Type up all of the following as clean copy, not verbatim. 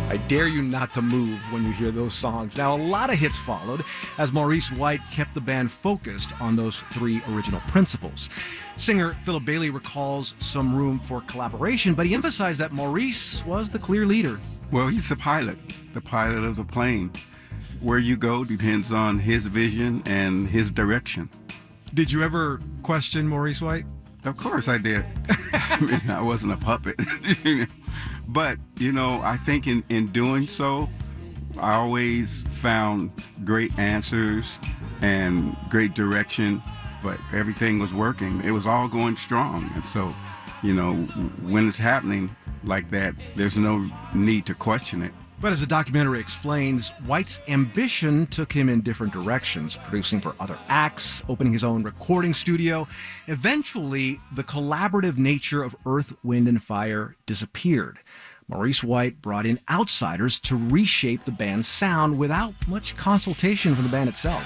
I dare you not to move when you hear those songs. Now, a lot of hits followed as Maurice White kept the band focused on those three original principles. Singer Philip Bailey recalls some room for collaboration, but he emphasized that Maurice was the clear leader. Well, he's the pilot of the plane. Where you go depends on his vision and his direction. Did you ever question Maurice White? Of course I did. I mean, I wasn't a puppet. But, I think in doing so, I always found great answers and great direction, but everything was working. It was all going strong. And so, when it's happening like that, there's no need to question it. But as the documentary explains, White's ambition took him in different directions, producing for other acts, opening his own recording studio. Eventually, the collaborative nature of Earth, Wind & Fire disappeared. Maurice White brought in outsiders to reshape the band's sound without much consultation from the band itself.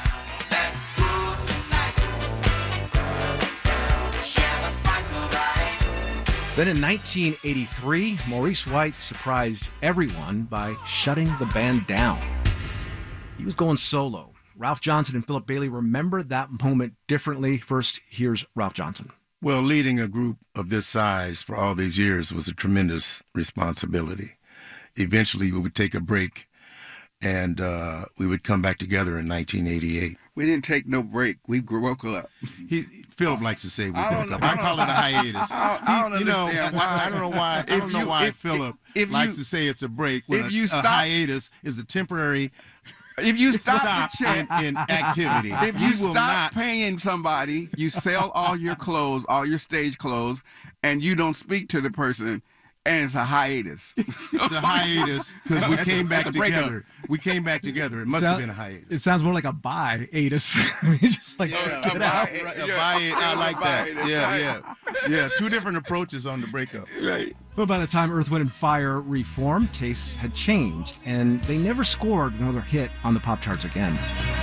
Then in 1983, Maurice White surprised everyone by shutting the band down. He was going solo. Ralph Johnson and Philip Bailey remember that moment differently. First, here's Ralph Johnson. Well, leading a group of this size for all these years was a tremendous responsibility. Eventually, we would take a break, and we would come back together in 1988. We didn't take no break. We woke up. Philip likes to say we broke up. I call it a hiatus. I don't know why. I don't know why Philip likes to say it's a break when a hiatus is a temporary. If you stop in activity, if you stop paying somebody, you sell all your clothes, all your stage clothes, and you don't speak to the person, and it's a hiatus. It's a hiatus because we came back together. We came back together. It must have been a hiatus. It sounds more like a bye-atus. I mean, just like get out. I like that. Yeah. Two different approaches on the breakup. Right. But by the time Earth, Wind & Fire reformed, tastes had changed, and they never scored another hit on the pop charts again.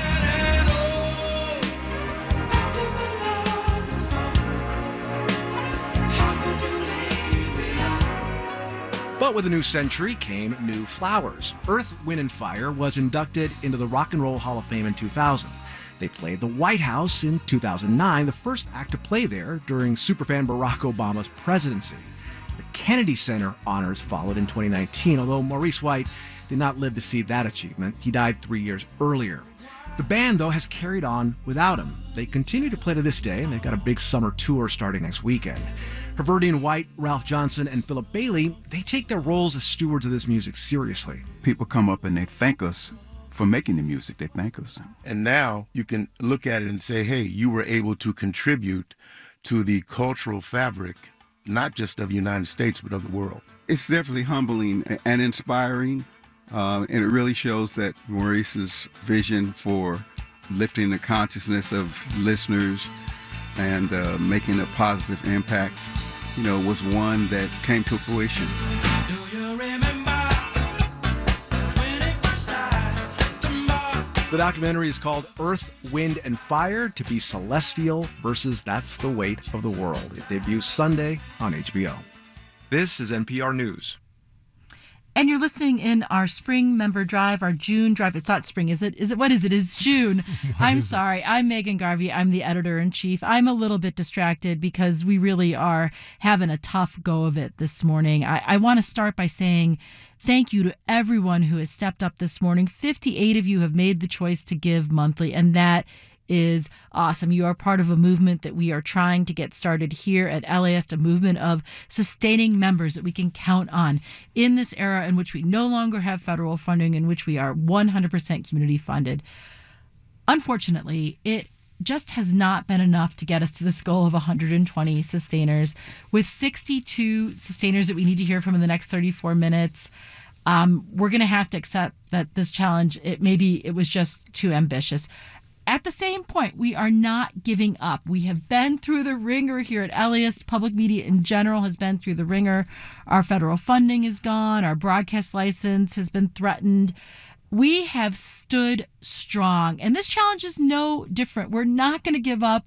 But with a new century came new flowers. Earth, Wind & Fire was inducted into the Rock and Roll Hall of Fame in 2000. They played the White House in 2009, the first act to play there during superfan Barack Obama's presidency. The Kennedy Center honors followed in 2019, although Maurice White did not live to see that achievement. He died 3 years earlier. The band, though, has carried on without him. They continue to play to this day, and they've got a big summer tour starting next weekend. Havertine White, Ralph Johnson, and Philip Bailey, they take their roles as stewards of this music seriously. People come up and they thank us for making the music. They thank us. And now you can look at it and say, hey, you were able to contribute to the cultural fabric, not just of the United States, but of the world. It's definitely humbling and inspiring, and it really shows that Maurice's vision for lifting the consciousness of listeners and making a positive impact, was one that came to fruition. Do you remember when it first died, September? The documentary is called Earth, Wind & Fire, to be celestial versus That's the Weight of the World. It debuts Sunday on HBO. This is NPR News. And you're listening in our spring member drive, our June drive. It's not spring, is it? What is it? It's June. I'm sorry. I'm Megan Garvey. I'm the editor-in-chief. I'm a little bit distracted because we really are having a tough go of it this morning. I want to start by saying thank you to everyone who has stepped up this morning. 58 of you have made the choice to give monthly, and that is awesome. You are part of a movement that we are trying to get started here at LAist, a movement of sustaining members that we can count on in this era in which we no longer have federal funding, in which we are 100% community funded. Unfortunately, it just has not been enough to get us to this goal of 120 sustainers. With 62 sustainers that we need to hear from in the next 34 minutes, we're going to have to accept that this challenge, it was just too ambitious. At the same point, we are not giving up. We have been through the ringer here at LAist. Public media in general has been through the ringer. Our federal funding is gone. Our broadcast license has been threatened. We have stood strong, and this challenge is no different. We're not going to give up.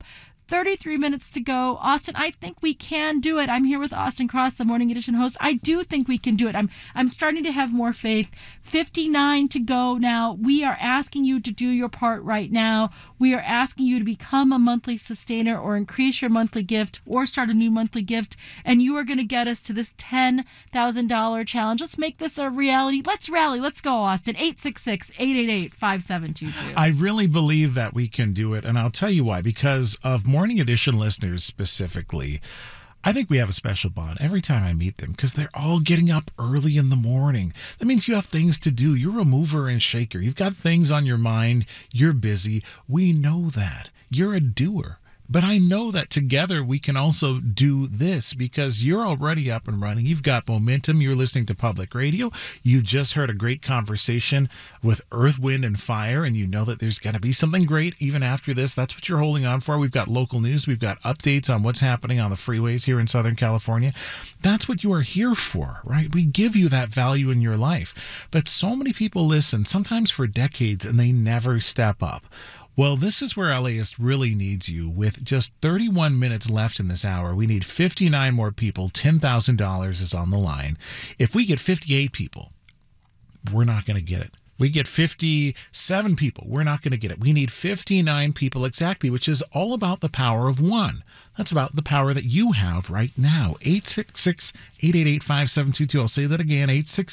33 minutes to go. Austin, I think we can do it. I'm here with Austin Cross, the Morning Edition host. I do think we can do it. I'm starting to have more faith. 59 to go now. We are asking you to do your part right now. We are asking you to become a monthly sustainer or increase your monthly gift or start a new monthly gift. And you are going to get us to this $10,000 challenge. Let's make this a reality. Let's rally. Let's go, Austin. 866-888-5722. I really believe that we can do it, and I'll tell you why. Because of Morning Edition listeners specifically, I think we have a special bond every time I meet them because they're all getting up early in the morning. That means you have things to do. You're a mover and shaker. You've got things on your mind. You're busy. We know that. You're a doer. But I know that together we can also do this because you're already up and running. You've got momentum. You're listening to public radio. You just heard a great conversation with Earth, Wind, and Fire, and you know that there's going to be something great even after this. That's what you're holding on for. We've got local news. We've got updates on what's happening on the freeways here in Southern California. That's what you are here for, right? We give you that value in your life. But so many people listen, sometimes for decades, and they never step up. Well, this is where LAist really needs you. With just 31 minutes left in this hour, we need 59 more people. $10,000 is on the line. If we get 58 people, we're not going to get it. If we get 57 people, we're not going to get it. We need 59 people exactly, which is all about the power of one. That's about the power that you have right now. 866-888-5722. I'll say that again,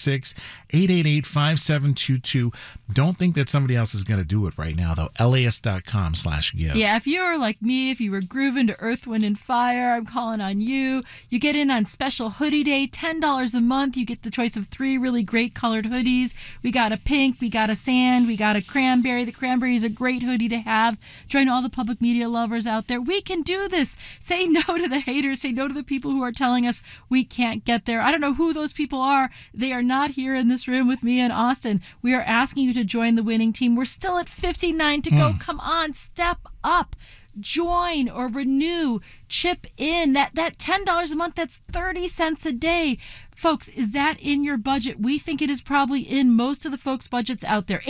866-888-5722. Don't think that somebody else is going to do it right now, though. LAist.com/give. Yeah, if you were like me, if you were grooving to Earth, Wind, and Fire, I'm calling on you. You get in on special hoodie day, $10 a month. You get the choice of 3 really great colored hoodies. We got a pink, we got a sand, we got a cranberry. The cranberry is a great hoodie to have. Join all the public media lovers out there. We can do this. Say no to the haters. Say no to the people who are telling us we can't get there. I don't know who those people are. They are not here in this room with me and Austin. We are asking you to join the winning team. We're still at 59 to go. Come on, step up. Join or renew, chip in. That $10 a month, that's 30 cents a day. Folks, is that in your budget? We think it is probably in most of the folks' budgets out there.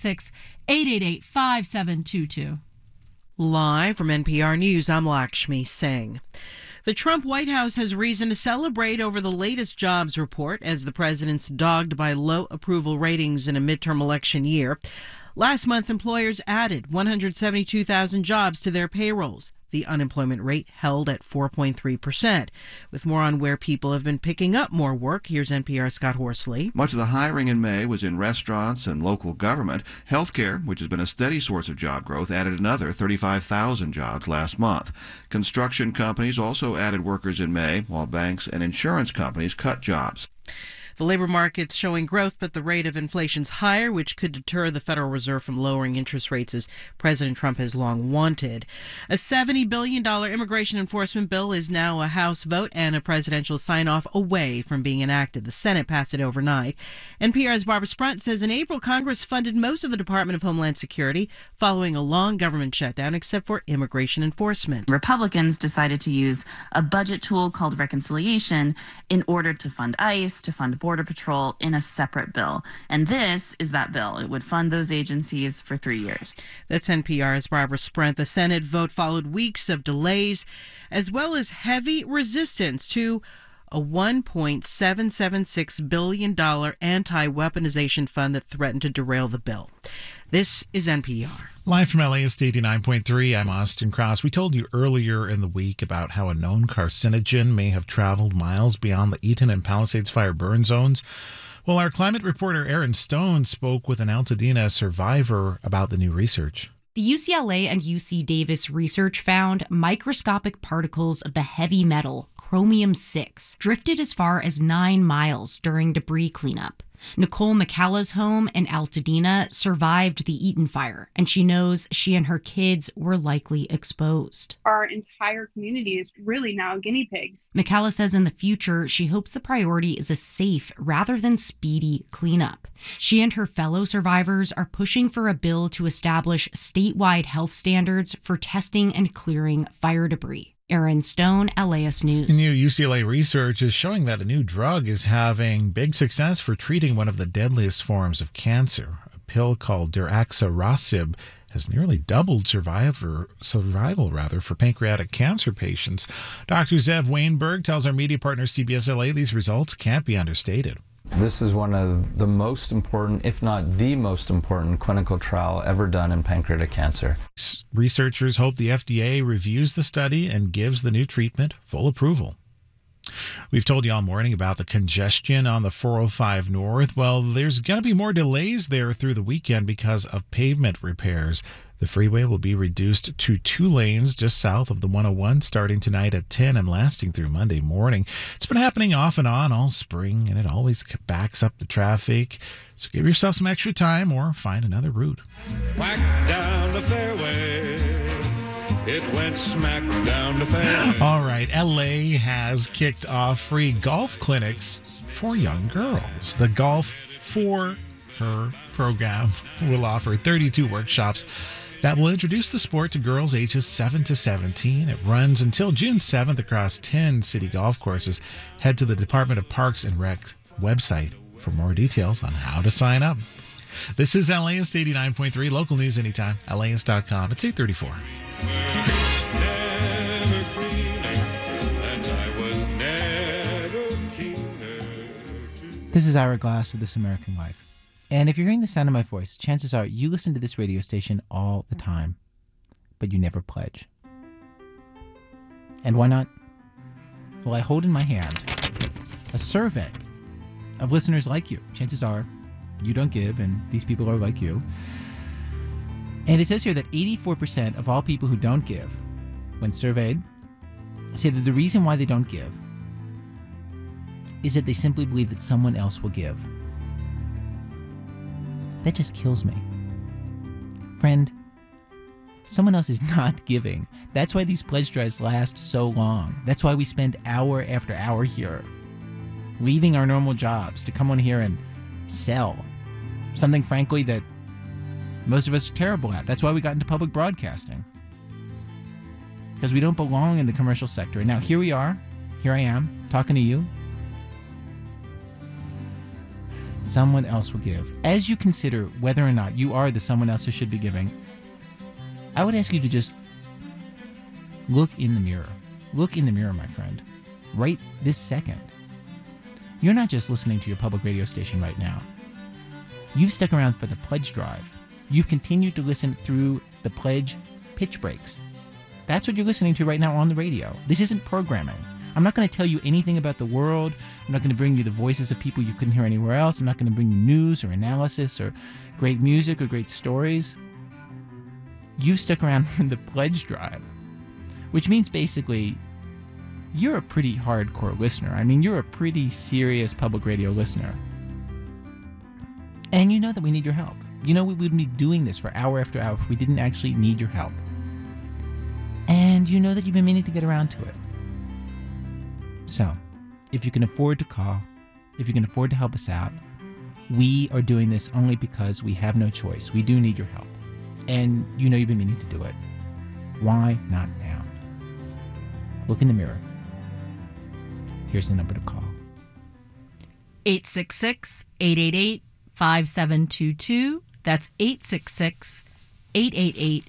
866-888-5722. Live from NPR News, I'm Lakshmi Singh. The Trump White House has reason to celebrate over the latest jobs report as the president's dogged by low approval ratings in a midterm election year. Last month, employers added 172,000 jobs to their payrolls. The unemployment rate held at 4.3%. With more on where people have been picking up more work, here's NPR's Scott Horsley. Much of the hiring in May was in restaurants and local government. Healthcare, which has been a steady source of job growth, added another 35,000 jobs last month. Construction companies also added workers in May, while banks and insurance companies cut jobs. The labor market's showing growth, but the rate of inflation's higher, which could deter the Federal Reserve from lowering interest rates as President Trump has long wanted. A $70 billion immigration enforcement bill is now a House vote and a presidential sign-off away from being enacted. The Senate passed it overnight. NPR's Barbara Sprunt says in April, Congress funded most of the Department of Homeland Security following a long government shutdown, except for immigration enforcement. Republicans decided to use a budget tool called reconciliation in order to fund ICE, to fund Border Patrol in a separate bill. And this is that bill. It would fund those agencies for 3 years. That's NPR's Barbara Sprunt. The Senate vote followed weeks of delays, as well as heavy resistance to a $1.776 billion anti-weaponization fund that threatened to derail the bill. This is NPR. Live from LAist 89.3, I'm Austin Cross. We told you earlier in the week about how a known carcinogen may have traveled miles beyond the Eaton and Palisades fire burn zones. Well, our climate reporter Aaron Stone spoke with an Altadena survivor about the new research. The UCLA and UC Davis research found microscopic particles of the heavy metal chromium-6 drifted as far as 9 miles during debris cleanup. Nicole McCallah's home in Altadena survived the Eaton fire, and she knows she and her kids were likely exposed. Our entire community is really now guinea pigs. McCallah says in the future, she hopes the priority is a safe rather than speedy cleanup. She and her fellow survivors are pushing for a bill to establish statewide health standards for testing and clearing fire debris. Aaron Stone, LAist News. New UCLA research is showing that a new drug is having big success for treating one of the deadliest forms of cancer. A pill called daraxonrasib has nearly doubled survival for pancreatic cancer patients. Dr. Zev Wainberg tells our media partner CBS LA these results can't be understated. This is one of the most important, if not the most important, clinical trial ever done in pancreatic cancer. Researchers hope the FDA reviews the study and gives the new treatment full approval. We've told you all morning about the congestion on the 405 North. Well, there's going to be more delays there through the weekend because of pavement repairs. The freeway will be reduced to 2 lanes just south of the 101 starting tonight at 10 and lasting through Monday morning. It's been happening off and on all spring, and it always backs up the traffic. So give yourself some extra time or find another route. Whack down the fairway. It went smack down the fairway. All right, LA has kicked off free golf clinics for young girls. The Golf for Her program will offer 32 workshops that will introduce the sport to girls ages 7 to 17. It runs until June 7th across 10 city golf courses. Head to the Department of Parks and Rec website for more details on how to sign up. This is LAist 89.3, local news anytime, LAist.com. It's 8:34. This is Ira Glass of This American Life. And if you're hearing the sound of my voice, chances are you listen to this radio station all the time, but you never pledge. And why not? Well, I hold in my hand a survey of listeners like you. Chances are you don't give, and these people are like you. And it says here that 84% of all people who don't give, when surveyed, say that the reason why they don't give is that they simply believe that someone else will give. That just kills me. Friend, someone else is not giving. That's why these pledge drives last so long. That's why we spend hour after hour here, leaving our normal jobs to come on here and sell something, frankly, that most of us are terrible at. That's why we got into public broadcasting, because we don't belong in the commercial sector. And now here we are. Here I am, talking to you. Someone else will give. As you consider whether or not you are the someone else who should be giving, I would ask you to just look in the mirror. Look in the mirror, my friend. Right this second. You're not just listening to your public radio station right now. You've stuck around for the pledge drive. You've continued to listen through the pledge pitch breaks. That's what you're listening to right now on the radio. This isn't programming. I'm not going to tell you anything about the world. I'm not going to bring you the voices of people you couldn't hear anywhere else. I'm not going to bring you news or analysis or great music or great stories. You've stuck around for the pledge drive, which means basically you're a pretty hardcore listener. I mean, you're a pretty serious public radio listener. And you know that we need your help. You know we wouldn't be doing this for hour after hour if we didn't actually need your help. And you know that you've been meaning to get around to it. So, if you can afford to call, if you can afford to help us out, we are doing this only because we have no choice. We do need your help. And you know you've been meaning to do it. Why not now? Look in the mirror. Here's the number to call. 866-888-5722. That's 866-888-5722.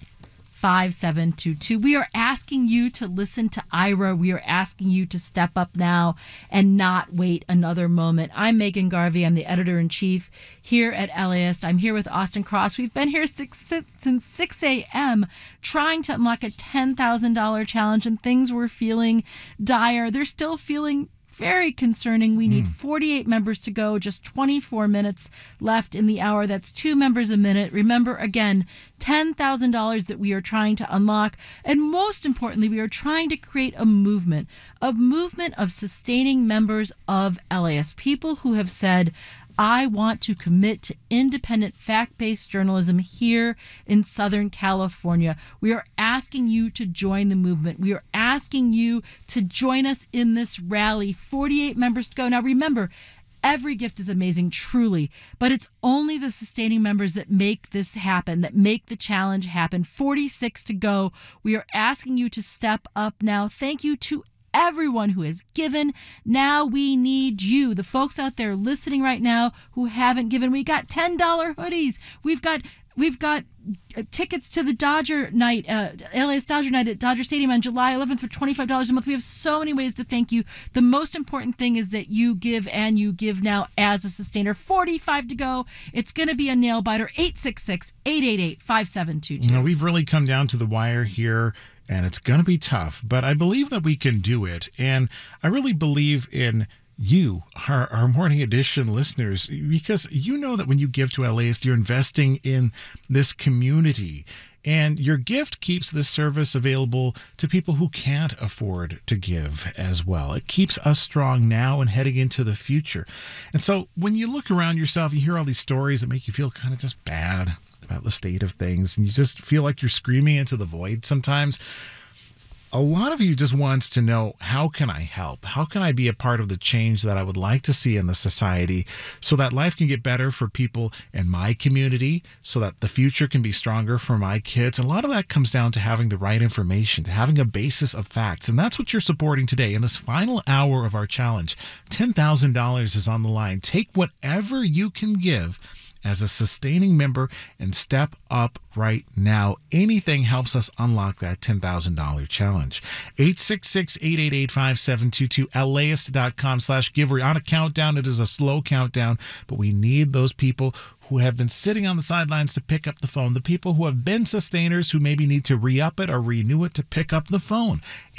We are asking you to listen to Ira. We are asking you to step up now and not wait another moment. I'm Megan Garvey. I'm the editor-in-chief here at LAist. I'm here with Austin Cross. We've been here since 6 a.m. trying to unlock a $10,000 challenge, and things were feeling dire. They're still feeling very concerning. We need 48 members to go, just 24 minutes left in the hour. That's 2 members a minute. Remember, again, $10,000 that we are trying to unlock. And most importantly, we are trying to create a movement of sustaining members of LAist, people who have said, I want to commit to independent, fact-based journalism here in Southern California. We are asking you to join the movement. We are asking you to join us in this rally. 48 members to go. Now, remember, every gift is amazing, truly, but it's only the sustaining members that make this happen, that make the challenge happen. 46 to go. We are asking you to step up now. Thank you to everyone who has given. Now we need you, the folks out there listening right now who haven't given. We got $10 hoodies. We've got tickets to the Dodger night, LA's Dodger night at Dodger Stadium on July 11th for $25 a month. We have so many ways to thank you. The most important thing is that you give, and you give now as a sustainer. 45 to go. It's going to be a nail biter. 866-888-5722. We've really come down to the wire here, and it's going to be tough, but I believe that we can do it. And I really believe in you, our Morning Edition listeners, because you know that when you give to LAist, you're investing in this community. And your gift keeps this service available to people who can't afford to give as well. It keeps us strong now and heading into the future. And so when you look around yourself, you hear all these stories that make you feel kind of just bad about the state of things, and you just feel like you're screaming into the void sometimes. A lot of you just wants to know, how can I help? How can I be a part of the change that I would like to see in the society so that life can get better for people in my community, so that the future can be stronger for my kids? And a lot of that comes down to having the right information, to having a basis of facts. And that's what you're supporting today. In this final hour of our challenge, $10,000 is on the line. Take whatever you can give as a sustaining member and step up right now. Anything helps us unlock that $10,000 challenge. 866-888-5722, LAist.com/give. We're on a countdown. It is a slow countdown, but we need those people who have been sitting on the sidelines to pick up the phone, the people who have been sustainers who maybe need to re-up it or renew it to pick up the phone.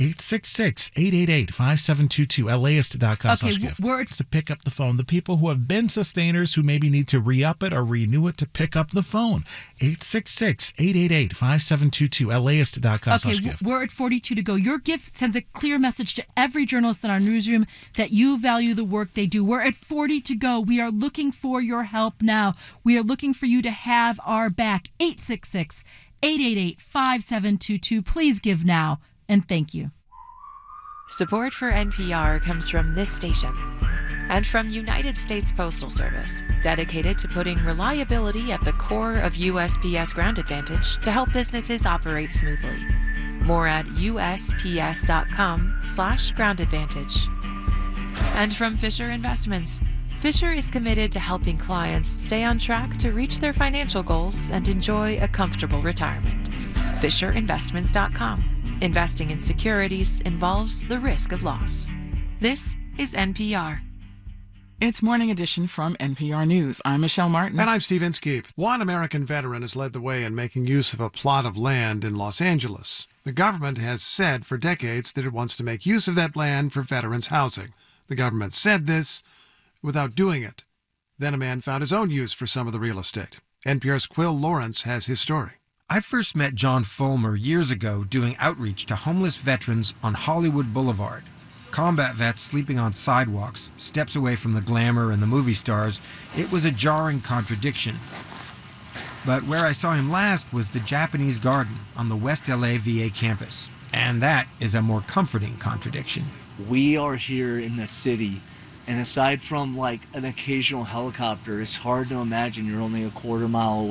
866-888-5722, LAist.com/give. Words to pick up the phone, the people who have been sustainers who maybe need to re-up it or renew it to pick up the phone. 866-888-5722, LAist.com/give. We're at 42 to go. Your gift sends a clear message to every journalist in our newsroom that you value the work they do. We're at 40 to go. We are looking for your help now. We are looking for you to have our back. 866-888-5722. Please give now, and thank you. Support for NPR comes from this station and from United States Postal Service, dedicated to putting reliability at the core of USPS Ground Advantage to help businesses operate smoothly. More at USPS.com/Ground Advantage. And from Fisher Investments. Fisher is committed to helping clients stay on track to reach their financial goals and enjoy a comfortable retirement. FisherInvestments.com. Investing in securities involves the risk of loss. This is NPR. It's Morning Edition from NPR News. I'm Michelle Martin. And I'm Steve Inskeep. One American veteran has led the way in making use of a plot of land in Los Angeles. The government has said for decades that it wants to make use of that land for veterans' housing. The government said this without doing it. Then a man found his own use for some of the real estate. NPR's Quill Lawrence has his story. I first met John Fulmer years ago doing outreach to homeless veterans on Hollywood Boulevard. Combat vets sleeping on sidewalks, steps away from the glamour and the movie stars. It was a jarring contradiction. But where I saw him last was the Japanese Garden on the West LA VA campus. And that is a more comforting contradiction. We are here in the city, and aside from like an occasional helicopter, it's hard to imagine you're only a quarter mile away.